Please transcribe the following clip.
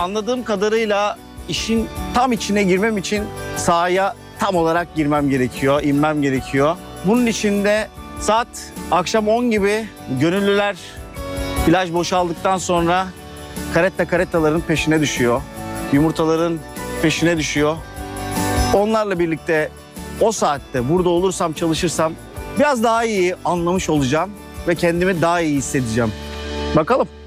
anladığım kadarıyla işin tam içine girmem için sahaya tam olarak girmem gerekiyor, inmem gerekiyor. Bunun için de saat akşam 10 gibi gönüllüler plaj boşaldıktan sonra karettaların peşine düşüyor. Yumurtaların peşine düşüyor. Onlarla birlikte o saatte burada olursam, çalışırsam biraz daha iyi anlamış olacağım ve kendimi daha iyi hissedeceğim. Bakalım.